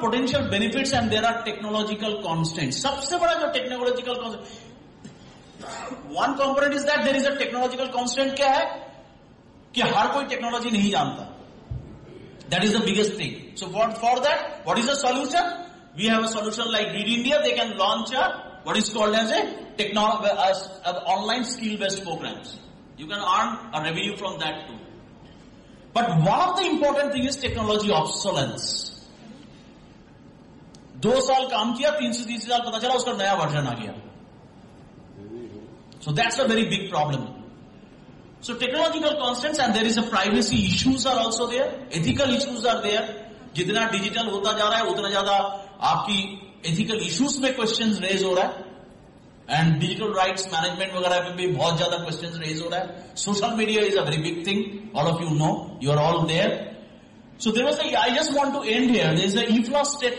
potential benefits and there are technological constraints. सबसे बड़ा जो technological constraint, one component is that there is a technological constraint. क्या है कि हर कोई टेक्नोलॉजी नहीं जानता. That is the biggest thing. So for that, what is the solution? We have a solution like Read India. They can launch what is called as a online skill-based programs. You can earn a revenue from that too. But one of the important thing is technology obsolescence. 2 साल काम किया, 3 से 3 साल पता चला उसका नया version आ गया. So that's a very big problem. So technological constraints and there is a privacy issues are also there. Ethical issues are there. जितना डिजिटल होता जा रहा है उतना ज्यादा आपकी ethical issues में questions raise हो रहा है. And digital rights management वगैरह पे भी बहुत ज्यादा questions raise हो रहा है. Social media is a very big thing. All of you know. You are all there. So there was I just want to end here. There is a IFLA statement.